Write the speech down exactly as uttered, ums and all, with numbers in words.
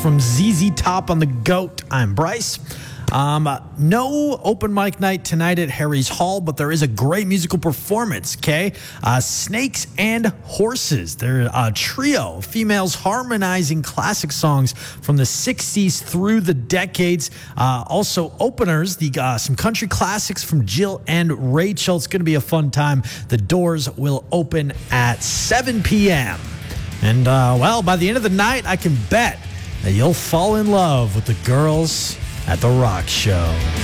from Z Z Top on the GOAT. I'm Bryce. Um, uh, no open mic night tonight at Harry's Hall, but there is a great musical performance, okay? Uh, Snakes and Horses. They're a trio of females harmonizing classic songs from the sixties through the decades. Uh, also, openers, the uh, some country classics from Jill and Rachel. It's going to be a fun time. The doors will open at seven p.m. And, uh, well, by the end of the night, I can bet that you'll fall in love with the girls at the rock show.